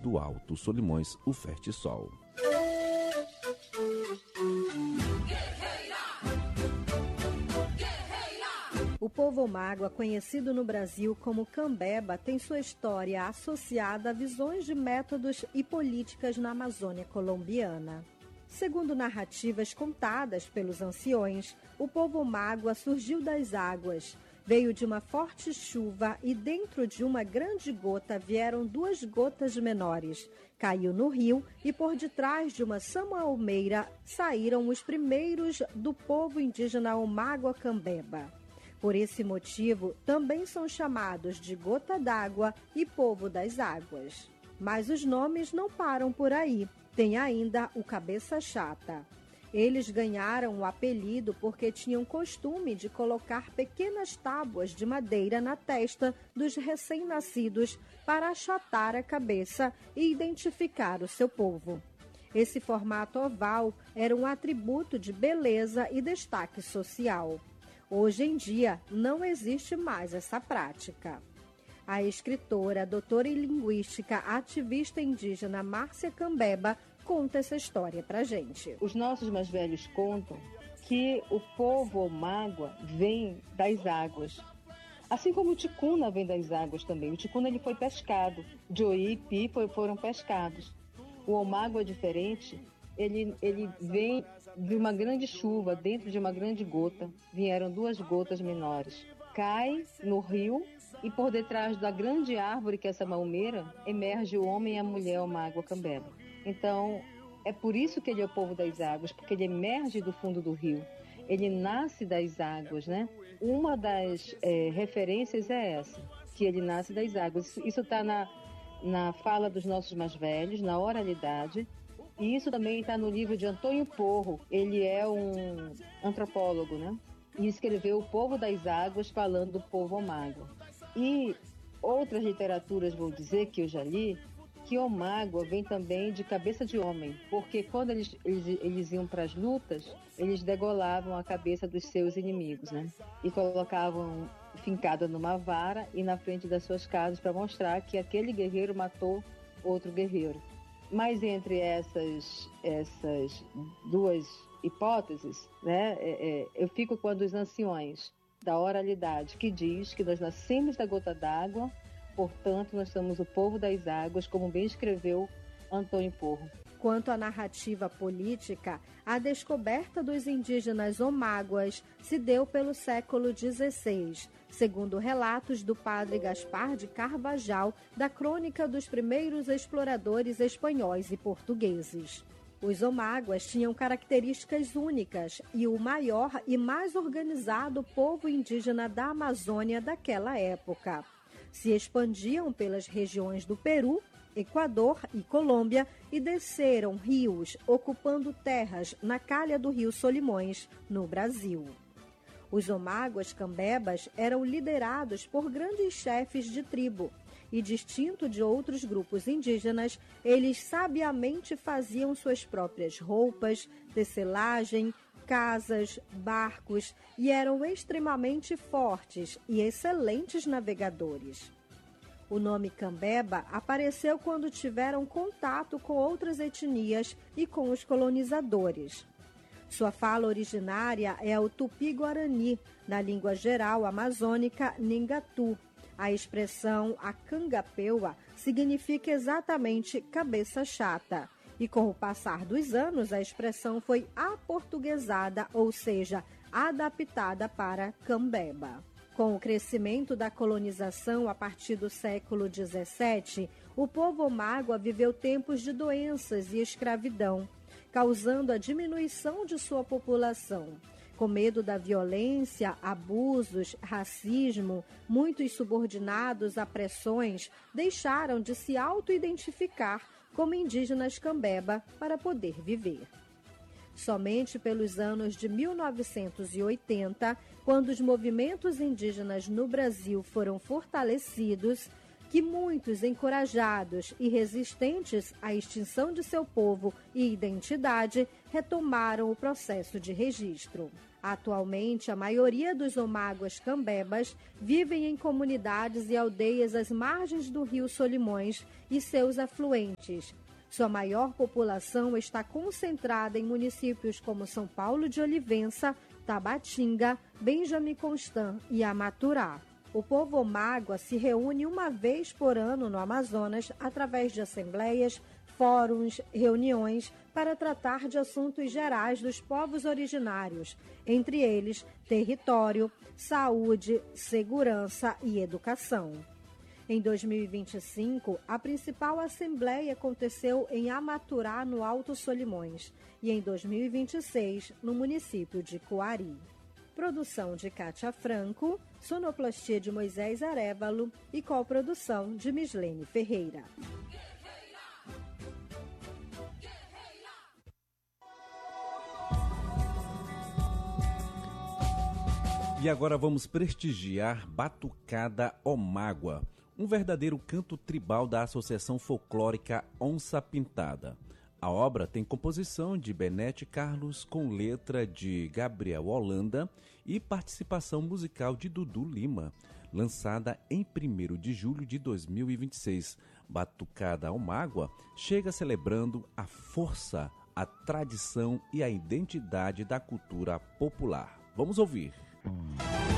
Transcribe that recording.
do Alto Solimões, o Fertisol. O povo Omágua, conhecido no Brasil como Cambeba, tem sua história associada a visões de métodos e políticas na Amazônia colombiana. Segundo narrativas contadas pelos anciões, o povo Omágua surgiu das águas, veio de uma forte chuva e dentro de uma grande gota vieram 2 gotas menores. Caiu no rio e por detrás de uma samualmeira saíram os primeiros do povo indígena Omágua Cambeba. Por esse motivo, também são chamados de Gota d'Água e Povo das Águas. Mas os nomes não param por aí. Tem ainda o Cabeça Chata. Eles ganharam o apelido porque tinham costume de colocar pequenas tábuas de madeira na testa dos recém-nascidos para achatar a cabeça e identificar o seu povo. Esse formato oval era um atributo de beleza e destaque social. Hoje em dia, não existe mais essa prática. A escritora, doutora em linguística, ativista indígena Márcia Cambeba conta essa história pra gente. Os nossos mais velhos contam que o povo Omágua vem das águas. Assim como o ticuna vem das águas também. O ticuna ele foi pescado. Joí e Pi foram pescados. O Omágua é diferente. Ele vem de uma grande chuva, dentro de uma grande gota. Vieram 2 gotas menores. Cai no rio e por detrás da grande árvore, que é essa malmeira, emerge o homem e a mulher Omágua Cambeba. Então, é por isso que ele é o povo das águas, porque ele emerge do fundo do rio. Ele nasce das águas, né? Uma das referências é essa, que ele nasce das águas. Isso está na fala dos nossos mais velhos, na oralidade. E isso também está no livro de Antônio Porro. Ele é um antropólogo, né? E escreveu O Povo das Águas, falando do povo Omágua. E outras literaturas vão dizer, que eu já li, que Omágua vem também de cabeça de homem, porque quando eles iam para as lutas, eles degolavam a cabeça dos seus inimigos, né? E colocavam fincada numa vara e na frente das suas casas para mostrar que aquele guerreiro matou outro guerreiro. Mas entre essas 2 hipóteses, né, eu fico com a dos anciões da oralidade, que diz que nós nascemos da gota d'água, portanto nós somos o povo das águas, como bem escreveu Antônio Porro. Quanto à narrativa política, a descoberta dos indígenas omáguas se deu pelo século XVI, segundo relatos do padre Gaspar de Carvajal, da crônica dos primeiros exploradores espanhóis e portugueses. Os omáguas tinham características únicas e o maior e mais organizado povo indígena da Amazônia daquela época. Se expandiam pelas regiões do Peru, Equador e Colômbia e desceram rios, ocupando terras na calha do rio Solimões, no Brasil. Os Omáguas Cambebas eram liderados por grandes chefes de tribo e, distinto de outros grupos indígenas, eles sabiamente faziam suas próprias roupas, tecelagem, casas, barcos e eram extremamente fortes e excelentes navegadores. O nome Cambeba apareceu quando tiveram contato com outras etnias e com os colonizadores. Sua fala originária é o tupi-guarani, na língua geral amazônica Ningatu. A expressão acangapeua significa exatamente cabeça chata. E com o passar dos anos, a expressão foi aportuguesada, ou seja, adaptada para Cambeba. Com o crescimento da colonização a partir do século XVII, o povo Omágua viveu tempos de doenças e escravidão, causando a diminuição de sua população. Com medo da violência, abusos, racismo, muitos subordinados a pressões deixaram de se auto-identificar como indígenas Cambeba para poder viver. Somente pelos anos de 1980, quando os movimentos indígenas no Brasil foram fortalecidos, que muitos encorajados e resistentes à extinção de seu povo e identidade retomaram o processo de registro. Atualmente, a maioria dos Omáguas Cambebas vivem em comunidades e aldeias às margens do rio Solimões e seus afluentes. Sua maior população está concentrada em municípios como São Paulo de Olivença, Tabatinga, Benjamin Constant e Amaturá. O povo Omágua se reúne uma vez por ano no Amazonas através de assembleias, fóruns, reuniões para tratar de assuntos gerais dos povos originários, entre eles território, saúde, segurança e educação. Em 2025, a principal assembleia aconteceu em Amaturá, no Alto Solimões, e em 2026, no município de Coari. Produção de Kátia Franco, sonoplastia de Moisés Arévalo e coprodução de Mislene Ferreira. E agora vamos prestigiar Batucada Omágua, um verdadeiro canto tribal da Associação Folclórica Onça Pintada. A obra tem composição de Benete Carlos com letra de Gabriel Holanda e participação musical de Dudu Lima, lançada em 1º de julho de 2026. Batucada Omágua chega celebrando a força, a tradição e a identidade da cultura popular. Vamos ouvir.